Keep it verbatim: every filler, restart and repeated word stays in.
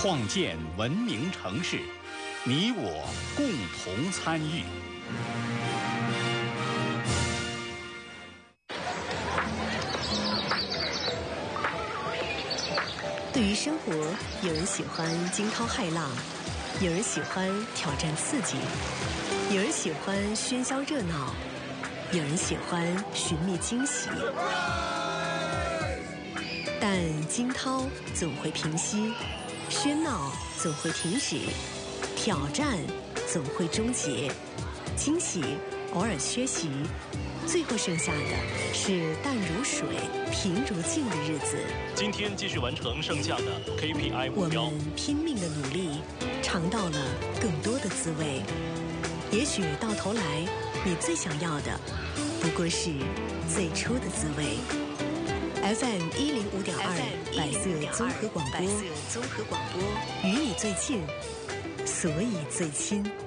创建文明城市，你我共同参与。 对于生活，有人喜欢惊涛骇浪，有人喜欢挑战刺激，有人喜欢喧嚣热闹，有人喜欢寻觅惊喜。但惊涛总会平息，喧闹总会停止，挑战总会终结，惊喜偶尔缺席，最后剩下的是淡如水、平如镜的日子。 今天继续完成剩下的 K P I 目标。 我们拼命的努力，尝到了更多的滋味。也许到头来，你最想要的不过是最初的滋味。F M 一零五点二，百色综合广播，综合广播与你最近，所以最亲。